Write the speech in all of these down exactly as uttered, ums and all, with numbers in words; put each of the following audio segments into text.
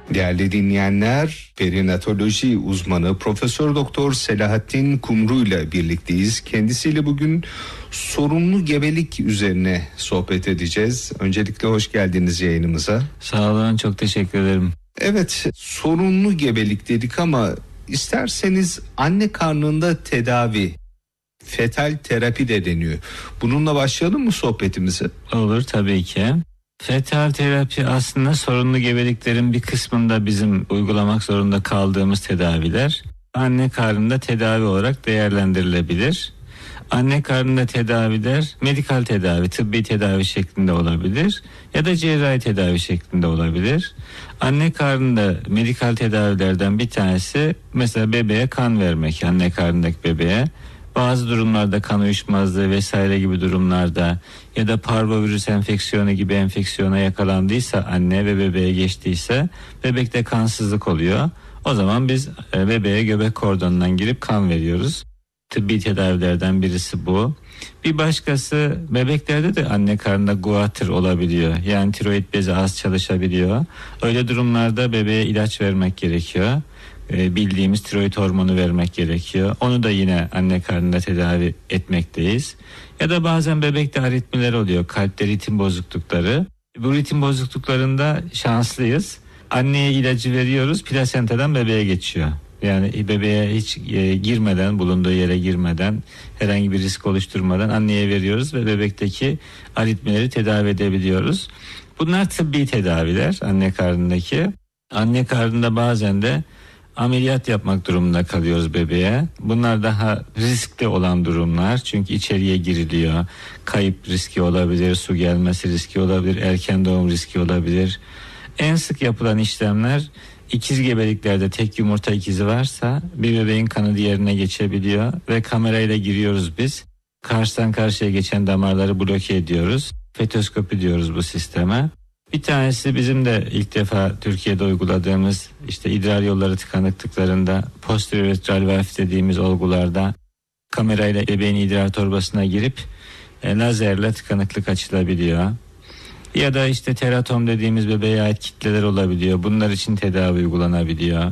Değerli dinleyenler, perinatoloji uzmanı Profesör Doktor Selahattin Kumru ile birlikteyiz. Kendisiyle bugün sorunlu gebelik üzerine sohbet edeceğiz. Öncelikle hoş geldiniz yayınımıza. Sağ olun, çok teşekkür ederim. Evet, sorunlu gebelik dedik ama isterseniz anne karnında tedavi, fetal terapi de deniyor. Bununla başlayalım mı sohbetimizi? Olur tabii ki. Fetal terapi aslında sorunlu gebeliklerin bir kısmında bizim uygulamak zorunda kaldığımız tedaviler. Anne karnında tedavi olarak değerlendirilebilir. Anne karnında tedaviler medikal tedavi, tıbbi tedavi şeklinde olabilir ya da cerrahi tedavi şeklinde olabilir. Anne karnında medikal tedavilerden bir tanesi mesela bebeğe kan vermek, anne karnındaki bebeğe. Bazı durumlarda kan uyuşmazlığı vesaire gibi durumlarda ya da parvovirüs enfeksiyonu gibi enfeksiyona yakalandıysa anne ve bebeğe geçtiyse bebekte kansızlık oluyor. O zaman biz bebeğe göbek kordonundan girip kan veriyoruz. Tıbbi tedavilerden birisi bu. Bir başkası bebeklerde de anne karnında guatr olabiliyor. Yani tiroid bezi az çalışabiliyor. Öyle durumlarda bebeğe ilaç vermek gerekiyor. Bildiğimiz tiroid hormonu vermek gerekiyor. Onu da yine anne karnında tedavi etmekteyiz. Ya da bazen bebekte aritmiler oluyor. Kalpte ritim bozuklukları. Bu ritim bozukluklarında şanslıyız. Anneye ilacı veriyoruz. Plasentadan bebeğe geçiyor. Yani bebeğe hiç e, girmeden, bulunduğu yere girmeden, herhangi bir risk oluşturmadan anneye veriyoruz ve bebekteki aritmileri tedavi edebiliyoruz. Bunlar tıbbi tedaviler anne karnındaki. Anne karnında bazen de ameliyat yapmak durumunda kalıyoruz bebeğe. Bunlar daha riskli olan durumlar. Çünkü içeriye giriliyor. Kayıp riski olabilir, su gelmesi riski olabilir, erken doğum riski olabilir. En sık yapılan işlemler ikiz gebeliklerde tek yumurta ikizi varsa bir bebeğin kanı diğerine geçebiliyor ve kamerayla giriyoruz biz. Karşıdan karşıya geçen damarları bloke ediyoruz. Fetoskopi diyoruz bu sisteme. Bir tanesi bizim de ilk defa Türkiye'de uyguladığımız işte idrar yolları tıkanıklıklarında posterior valve dediğimiz olgularda kamerayla bebeğin idrar torbasına girip e, lazerle tıkanıklık açılabiliyor. Ya da işte teratom dediğimiz bebeğe ait kitleler olabiliyor. Bunlar için tedavi uygulanabiliyor.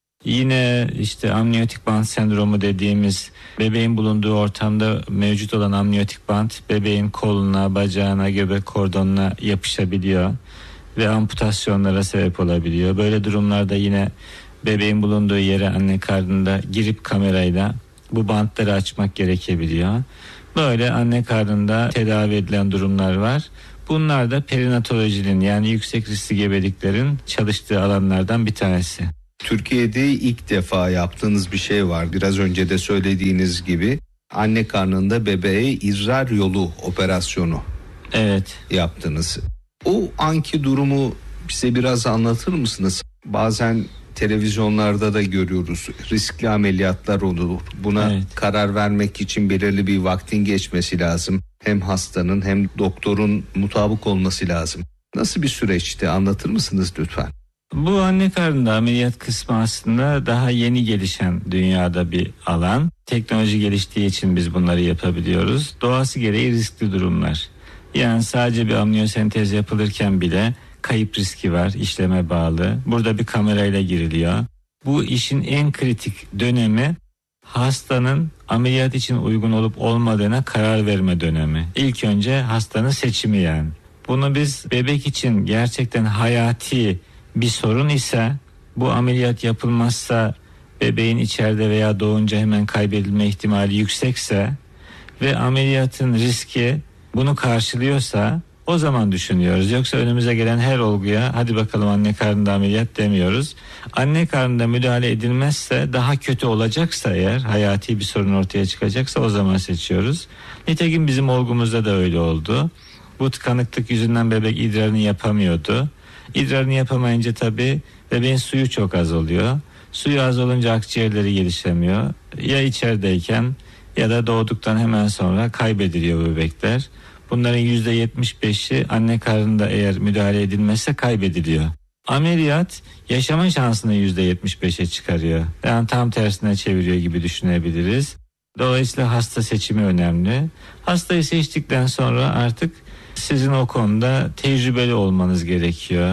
Yine işte amniyotik band sendromu dediğimiz bebeğin bulunduğu ortamda mevcut olan amniyotik band bebeğin koluna, bacağına, göbek kordonuna yapışabiliyor ve amputasyonlara sebep olabiliyor. Böyle durumlarda yine bebeğin bulunduğu yere anne karnında girip kamerayla bu bantları açmak gerekebiliyor. Böyle anne karnında tedavi edilen durumlar var. Bunlar da perinatolojinin yani yüksek riskli gebeliklerin çalıştığı alanlardan bir tanesi. Türkiye'de ilk defa yaptığınız bir şey var. Biraz önce de söylediğiniz gibi anne karnında bebeğe idrar yolu operasyonu evet. yaptınız. O anki durumu bize biraz anlatır mısınız? Bazen televizyonlarda da görüyoruz. Riskli ameliyatlar olur. Buna evet. karar vermek için belirli bir vaktin geçmesi lazım. Hem hastanın hem doktorun mutabık olması lazım. Nasıl bir süreçti? Anlatır mısınız lütfen? Bu anne karnında ameliyat kısmı aslında daha yeni gelişen dünyada bir alan. Teknoloji geliştiği için biz bunları yapabiliyoruz. Doğası gereği riskli durumlar. Yani sadece bir amniyosentez yapılırken bile kayıp riski var, işleme bağlı. Burada bir kamerayla giriliyor. Bu işin en kritik dönemi hastanın ameliyat için uygun olup olmadığına karar verme dönemi. İlk önce hastanın seçimi yani. Bunu biz bebek için gerçekten hayati bir sorun ise bu ameliyat yapılmazsa bebeğin içeride veya doğunca hemen kaybedilme ihtimali yüksekse ve ameliyatın riski bunu karşılıyorsa o zaman düşünüyoruz. Yoksa önümüze gelen her olguya hadi bakalım anne karnında ameliyat demiyoruz. Anne karnında müdahale edilmezse daha kötü olacaksa eğer hayati bir sorun ortaya çıkacaksa o zaman seçiyoruz. Nitekim bizim olgumuzda da öyle oldu. Bu tıkanıklık yüzünden bebek idrarını yapamıyordu. İdrarını yapamayınca tabii bebeğin suyu çok az oluyor. Suyu az olunca akciğerleri gelişemiyor. Ya içerideyken ya da doğduktan hemen sonra kaybediliyor bebekler. Bunların yüzde yetmiş beşi anne karnında eğer müdahale edilmezse kaybediliyor. Ameliyat yaşama şansını yüzde yetmiş beşe çıkarıyor. Yani tam tersine çeviriyor gibi düşünebiliriz. Dolayısıyla hasta seçimi önemli. Hastayı seçtikten sonra artık sizin o konuda tecrübeli olmanız gerekiyor.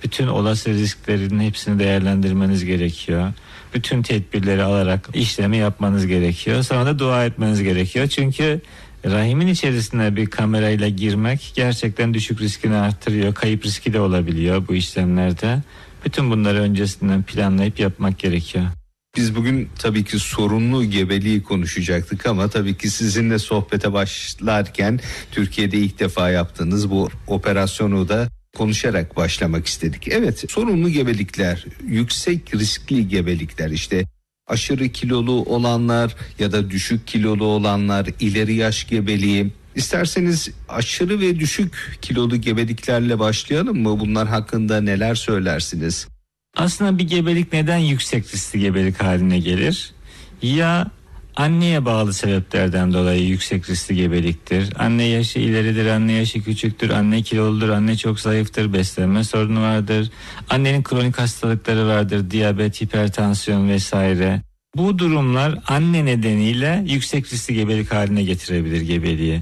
Bütün olası risklerin hepsini değerlendirmeniz gerekiyor. Bütün tedbirleri alarak işlemi yapmanız gerekiyor. Sonra da dua etmeniz gerekiyor. Çünkü rahimin içerisine bir kamerayla girmek gerçekten düşük riskini arttırıyor. Kayıp riski de olabiliyor bu işlemlerde. Bütün bunları öncesinden planlayıp yapmak gerekiyor. Biz bugün tabii ki sorunlu gebeliği konuşacaktık ama tabii ki sizinle sohbete başlarken Türkiye'de ilk defa yaptığınız bu operasyonu da konuşarak başlamak istedik. Evet, sorunlu gebelikler, yüksek riskli gebelikler, işte aşırı kilolu olanlar ya da düşük kilolu olanlar, ileri yaş gebeliği. İsterseniz aşırı ve düşük kilolu gebeliklerle başlayalım mı? Bunlar hakkında neler söylersiniz? Aslında bir gebelik neden yüksek riskli gebelik haline gelir? Ya anneye bağlı sebeplerden dolayı yüksek riskli gebeliktir. Anne yaşı ileridir, anne yaşı küçüktür, anne kiloludur, anne çok zayıftır, beslenme sorunu vardır. Annenin kronik hastalıkları vardır, diyabet, hipertansiyon vesaire. Bu durumlar anne nedeniyle yüksek riskli gebelik haline getirebilir gebeliği.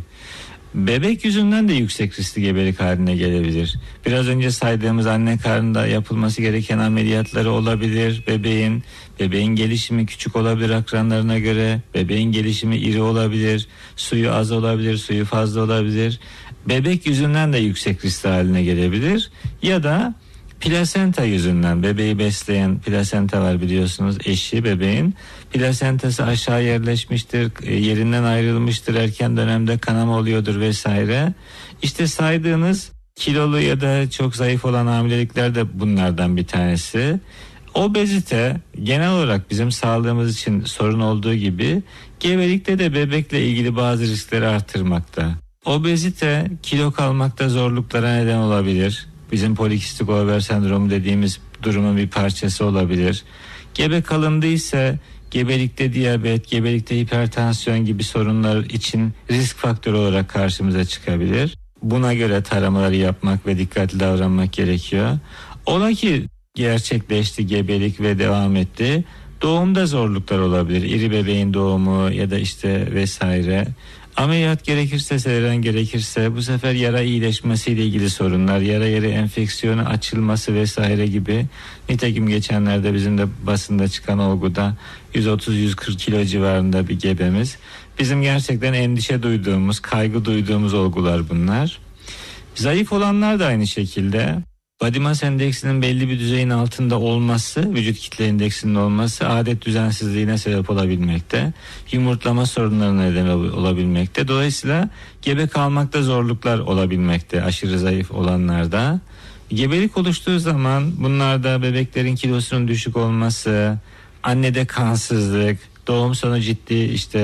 Bebek yüzünden de yüksek riskli gebelik haline gelebilir. Biraz önce saydığımız anne karnında yapılması gereken ameliyatları olabilir. Bebeğin bebeğin gelişimi küçük olabilir akranlarına göre. Bebeğin gelişimi iri olabilir. Suyu az olabilir, suyu fazla olabilir. Bebek yüzünden de yüksek riskli haline gelebilir. Ya da plasenta yüzünden, bebeği besleyen plasenta var biliyorsunuz, eşi bebeğin. Plasentası aşağı yerleşmiştir, yerinden ayrılmıştır, erken dönemde kanama oluyordur vesaire. İşte saydığınız kilolu ya da çok zayıf olan hamilelikler de bunlardan bir tanesi. Obezite genel olarak bizim sağlığımız için sorun olduğu gibi gebelikte de bebekle ilgili bazı riskleri artırmakta. Obezite kilo kalmakta zorluklara neden olabilir. Bizim polikistik over sendromu dediğimiz durumun bir parçası olabilir. Gebe kalındıysa gebelikte diyabet, gebelikte hipertansiyon gibi sorunlar için risk faktörü olarak karşımıza çıkabilir. Buna göre taramaları yapmak ve dikkatli davranmak gerekiyor. Ola ki gerçekleşti gebelik ve devam etti. Doğumda zorluklar olabilir. İri bebeğin doğumu ya da işte vesaire. Ameliyat gerekirse, sezaryen gerekirse, bu sefer yara iyileşmesiyle ilgili sorunlar, yara yeri enfeksiyonu açılması vesaire gibi. Nitekim geçenlerde bizim de basında çıkan olguda yüz otuz yüz kırk kilo civarında bir gebemiz. Bizim gerçekten endişe duyduğumuz, kaygı duyduğumuz olgular bunlar. Zayıf olanlar da aynı şekilde. Body mass endeksinin belli bir düzeyin altında olması, vücut kitle indeksinin olması adet düzensizliğine sebep olabilmekte. Yumurtlama sorunlarına neden olabilmekte. Dolayısıyla gebe kalmakta zorluklar olabilmekte aşırı zayıf olanlarda. Gebelik oluştuğu zaman bunlarda bebeklerin kilosunun düşük olması, annede kansızlık, doğum sonu ciddi işte